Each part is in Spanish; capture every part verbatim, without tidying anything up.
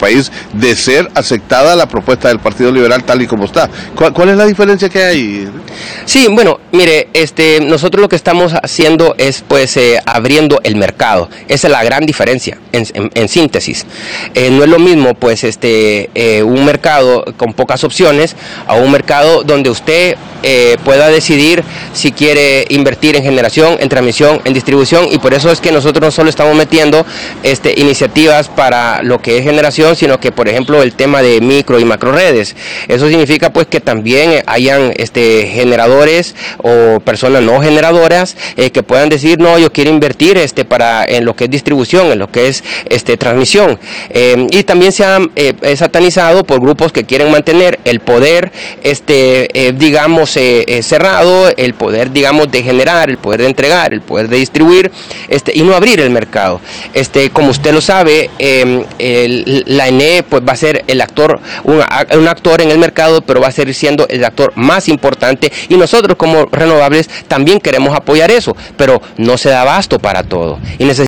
país de ser aceptada la propuesta del Partido Liberal tal y como está. ¿Cuál, cuál es la diferencia que hay ahí? Sí, bueno, mire, este, nosotros lo que estamos haciendo es pues eh, abriendo el mercado. Esa es la gran diferencia, en, en, en síntesis. Eh, no es lo mismo pues este eh, un mercado con pocas opciones a un mercado donde usted eh, pueda decidir si quiere invertir en generación, en transmisión, en distribución, y por eso es que nosotros no solo estamos metiendo este, iniciativas para lo que es generación, sino que por ejemplo el tema de micro y macro redes. Eso significa pues que también hayan este, generadores o personas no generadoras eh, que puedan decir, no, yo quiero invertir este, para, en lo que es distribución, en lo que es este, transmisión. Eh, y también se ha eh, satanizado por grupos que quieren mantener el poder, este, eh, digamos, eh, eh, cerrado, el poder, digamos, de generar, el poder de entregar, el poder de distribuir, este, y no abrir el mercado. Este, como usted lo sabe, eh, el, la E N E pues va a ser el actor, un, un actor en el mercado, pero va a seguir siendo el actor más importante, y nosotros como Renovables también queremos apoyar eso, pero no se da abasto para todo y necesitamos.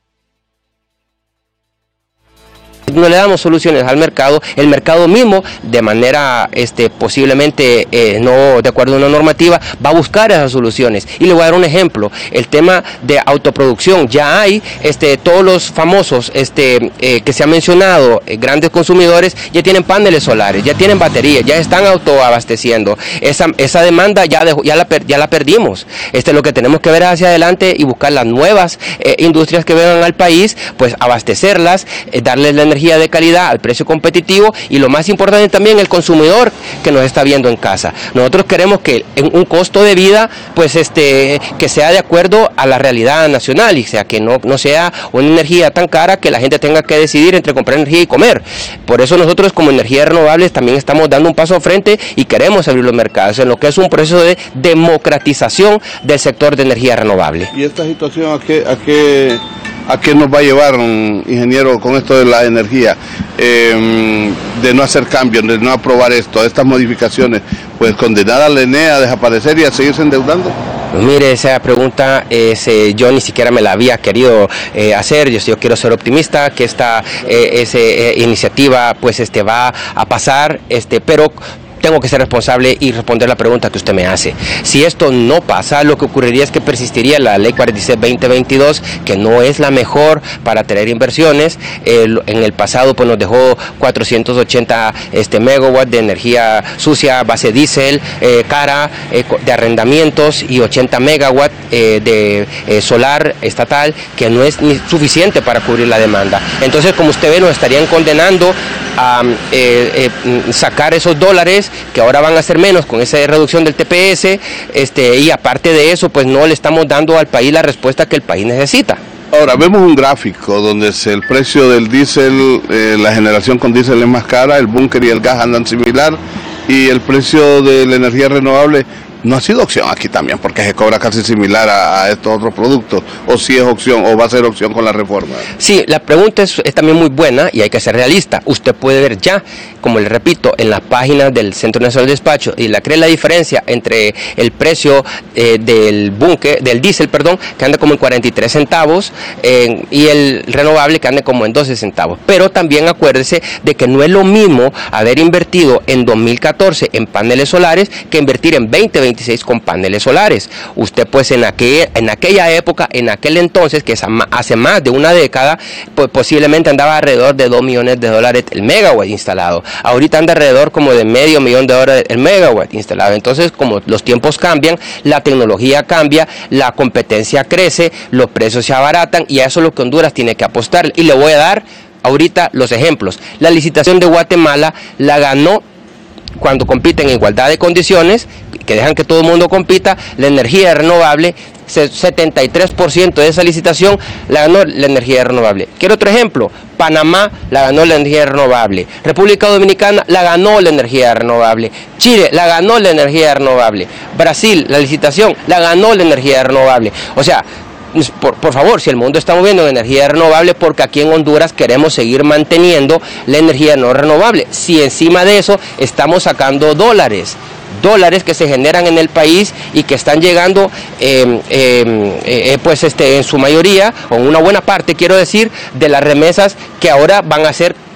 No le damos soluciones al mercado, el mercado mismo, de manera este, posiblemente eh, no de acuerdo a una normativa, va a buscar esas soluciones. Y le voy a dar un ejemplo, el tema de autoproducción. Ya hay este, todos los famosos este, eh, que se ha mencionado, eh, grandes consumidores, ya tienen paneles solares, ya tienen baterías, ya están autoabasteciendo. Esa, esa demanda ya, dejó, ya, la, ya la perdimos. Este, lo que tenemos que ver hacia adelante y buscar las nuevas eh, industrias que vengan al país, pues abastecerlas, eh, darles la energía de calidad al precio competitivo, y lo más importante también el consumidor que nos está viendo en casa. Nosotros queremos que en un costo de vida pues este que sea de acuerdo a la realidad nacional, y sea que no, no sea una energía tan cara que la gente tenga que decidir entre comprar energía y comer. Por eso nosotros como Energías Renovables también estamos dando un paso al frente y queremos abrir los mercados en lo que es un proceso de democratización del sector de energía renovable. ¿Y esta situación a qué, a qué ¿A qué nos va a llevar, un ingeniero, con esto de la energía? Eh, de no hacer cambios, de no aprobar esto, estas modificaciones, pues condenar a la E N E a desaparecer y a seguirse endeudando. Pues mire, esa pregunta es, eh, yo ni siquiera me la había querido eh, hacer. Yo, yo quiero ser optimista que esta eh, ese, eh, iniciativa pues este va a pasar, este, pero tengo que ser responsable y responder la pregunta que usted me hace. Si esto no pasa, lo que ocurriría es que persistiría la ley cuarenta y seis veinte veintidós, que no es la mejor para atraer inversiones. El, en el pasado pues nos dejó cuatrocientos ochenta este, megawatts de energía sucia, base diésel, eh, cara, eh, de arrendamientos, y ochenta megawatts eh, de eh, solar estatal, que no es ni suficiente para cubrir la demanda. Entonces, como usted ve, nos estarían condenando a eh, eh, sacar esos dólares que ahora van a ser menos con esa reducción del T P S, este, y aparte de eso pues no le estamos dando al país la respuesta que el país necesita. Ahora vemos un gráfico donde el precio del diésel, eh, la generación con diésel es más cara, el búnker y el gas andan similar, y el precio de la energía renovable no ha sido opción aquí también, porque se cobra casi similar a, a estos otros productos, o si es opción, o va a ser opción con la reforma. Sí, la pregunta es, es también muy buena y hay que ser realista. Usted puede ver ya, como le repito, en las páginas del Centro Nacional de Despacho, y la cree la diferencia entre el precio eh, del búnker, del diésel, perdón, que anda como en cuarenta y tres centavos, eh, y el renovable que anda como en doce centavos. Pero también acuérdese de que no es lo mismo haber invertido en dos mil catorce en paneles solares que invertir en veinte veintiséis con paneles solares. Usted pues en, aquel, en aquella época, en aquel entonces, que es hace más de una década, pues posiblemente andaba alrededor de dos millones de dólares el megawatt instalado. Ahorita anda alrededor como de medio millón de dólares el megawatt instalado. Entonces, como los tiempos cambian, la tecnología cambia, la competencia crece, los precios se abaratan, y a eso es lo que Honduras tiene que apostar. Y le voy a dar ahorita los ejemplos. La licitación de Guatemala la ganó cuando compiten en igualdad de condiciones, que dejan que todo el mundo compita, la energía renovable. setenta y tres por ciento de esa licitación la ganó la energía renovable. Quiero otro ejemplo: Panamá la ganó la energía renovable, República Dominicana la ganó la energía renovable, Chile la ganó la energía renovable, Brasil, la licitación la ganó la energía renovable. O sea, Por, por favor, si el mundo está moviendo en energía renovable, porque aquí en Honduras queremos seguir manteniendo la energía no renovable, si encima de eso estamos sacando dólares, dólares que se generan en el país y que están llegando eh, eh, eh, pues este en su mayoría, o en una buena parte quiero decir, de las remesas que ahora van a ser